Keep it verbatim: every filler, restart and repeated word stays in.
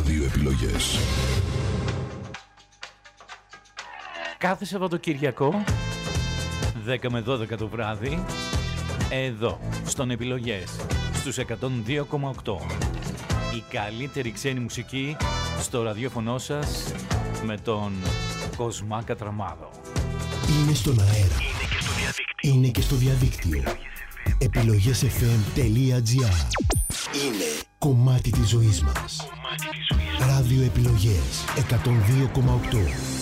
Ράδιο Επιλογές. Κάθε Σαββατοκυριακό δέκα με δώδεκα το βράδυ, εδώ στον Επιλογές στους εκατόν δύο κόμμα οκτώ. Η καλύτερη ξένη μουσική στο ραδιόφωνο σας με τον Κοσμά Κατραμάδο. Είναι στον αέρα. Είναι και στο διαδίκτυο. Είναι και στο διαδίκτυο. επιλογές εφ εμ τελεία τζι άρ. Είναι κομμάτι της ζωής μας. Κομμάτι της ζωής μας. Ράδιο Επιλογές εκατόν δύο κόμμα οκτώ.